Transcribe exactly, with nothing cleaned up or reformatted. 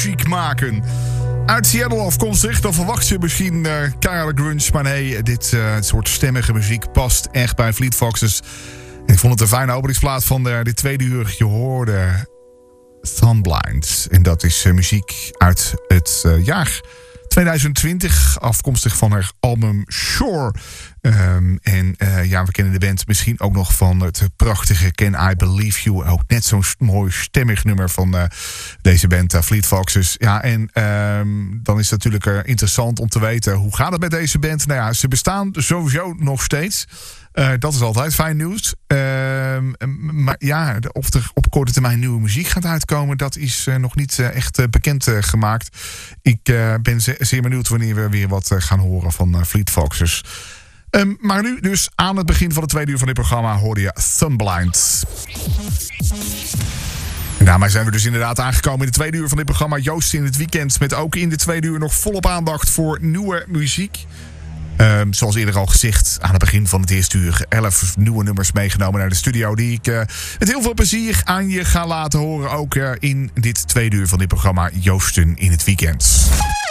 muziek maken. Uit Seattle afkomstig, dan verwacht je misschien uh, keiharde grunge. Maar nee, dit uh, soort stemmige muziek past echt bij Fleet Foxes. En ik vond het een fijne openingsplaat van de, dit tweede uur. Je hoorde Sunblind. En dat is uh, muziek uit het uh, jaar twintig twintig. Afkomstig van haar album Shore. Um, en uh, ja, we kennen de band misschien ook nog van het prachtige Can I Believe You. Ook net zo'n mooi stemmig nummer van uh, deze band uh, Fleet Foxes. Ja, en um, dan is het natuurlijk uh, interessant om te weten, hoe gaat het met deze band? Nou ja, ze bestaan sowieso nog steeds. Uh, dat is altijd fijn nieuws. Uh, maar ja, of er op korte termijn nieuwe muziek gaat uitkomen, dat is uh, nog niet uh, echt uh, bekend uh, gemaakt. Ik uh, ben ze- zeer benieuwd wanneer we weer wat uh, gaan horen van uh, Fleet Foxes. Um, maar nu dus aan het begin van het tweede uur van dit programma hoorde je Sunblind. En daarmee zijn we dus inderdaad aangekomen in het tweede uur van dit programma Joost in het weekend. Met ook in de tweede uur nog volop aandacht voor nieuwe muziek. Um, zoals eerder al gezegd, aan het begin van het eerste uur elf nieuwe nummers meegenomen naar de studio. Die ik uh, met heel veel plezier aan je ga laten horen. Ook uh, in dit tweede uur van dit programma Joosten in het weekend.